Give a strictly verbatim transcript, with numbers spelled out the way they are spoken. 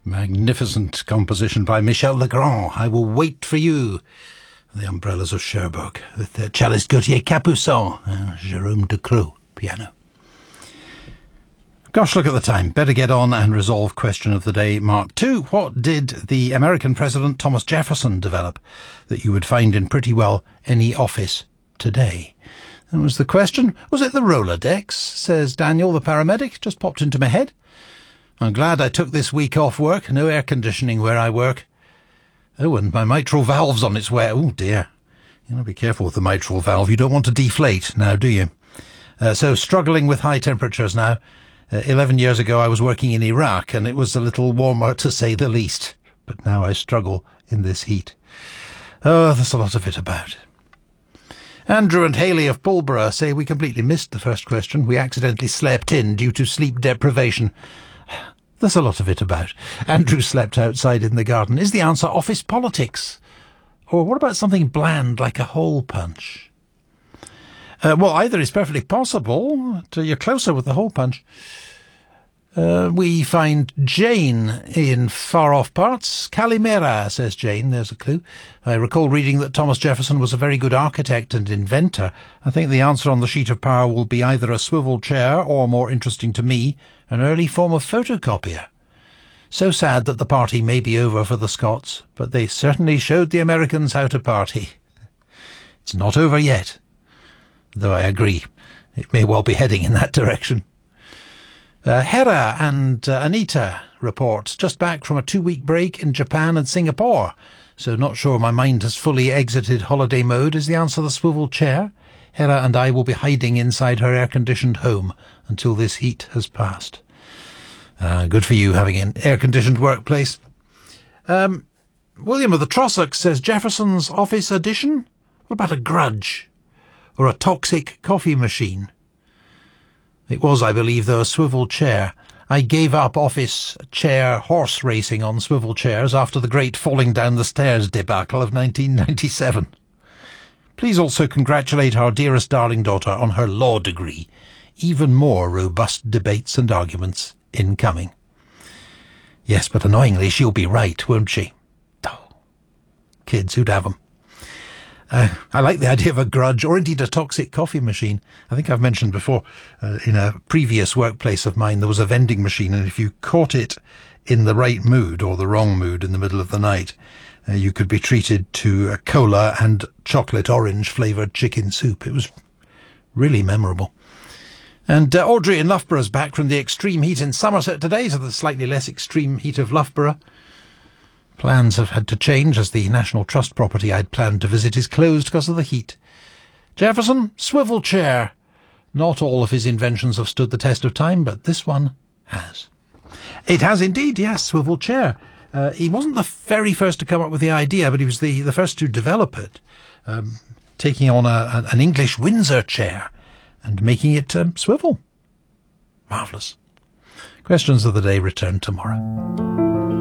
Magnificent composition by Michel Legrand. I Will Wait for You. The Umbrellas of Cherbourg, with the cellist Gauthier Capuçon, uh, Jérôme Ducreux, piano. Gosh, look at the time. Better get on and resolve question of the day, Mark two. What did the American President Thomas Jefferson develop that you would find in pretty well any office today? That was the question. Was it the Rolodex? Says Daniel, the paramedic. Just popped into my head. I'm glad I took this week off work. No air conditioning where I work. Oh, and my mitral valve's on its way. Oh, dear. You know, be careful with the mitral valve. You don't want to deflate now, do you? Uh, so, struggling with high temperatures now. Uh, Eleven years ago, I was working in Iraq, and it was a little warmer, to say the least. But now I struggle in this heat. Oh, there's a lot of it about. Andrew and Haley of Pulborough say we completely missed the first question. We accidentally slept in due to sleep deprivation. There's a lot of it about. Andrew slept outside in the garden. Is the answer office politics? Or what about something bland like a hole punch? Uh, well, either is perfectly possible. You're closer with the hole punch. Uh, we find Jane in far-off parts. Calimera, says Jane. There's a clue. I recall reading that Thomas Jefferson was a very good architect and inventor. I think the answer on the sheet of power will be either a swivel chair or, more interesting to me, an early form of photocopier. So sad that the party may be over for the Scots, but they certainly showed the Americans how to party. It's not over yet, though I agree, it may well be heading in that direction. Uh, Hera and uh, Anita report, just back from a two-week break in Japan and Singapore, so not sure my mind has fully exited holiday mode. Is the answer the swivel chair? Hera and I will be hiding inside her air-conditioned home until this heat has passed. Uh, good for you having an air-conditioned workplace. Um, William of the Trossachs says Jefferson's office addition? What about a grudge? Or a toxic coffee machine? It was, I believe, though, a swivel chair. I gave up office chair horse racing on swivel chairs after the great falling down the stairs debacle of nineteen ninety-seven. Please also congratulate our dearest darling daughter on her law degree. Even more robust debates and arguments incoming. Yes, but annoyingly she'll be right, won't she? Oh, kids, who'd have 'em? Uh, I like the idea of a grudge, or indeed a toxic coffee machine. I think I've mentioned before, uh, in a previous workplace of mine, there was a vending machine, and if you caught it in the right mood, or the wrong mood in the middle of the night, uh, you could be treated to a cola and chocolate orange flavoured chicken soup. It was really memorable. And uh, Audrey in Loughborough's back from the extreme heat in Somerset today, so the slightly less extreme heat of Loughborough. Plans have had to change as the National Trust property I'd planned to visit is closed because of the heat. Jefferson, swivel chair. Not all of his inventions have stood the test of time, but this one has. It has indeed, yes, swivel chair. Uh, he wasn't the very first to come up with the idea, but he was the, the first to develop it, um, taking on a, an English Windsor chair and making it um, swivel. Marvellous. Questions of the day return tomorrow.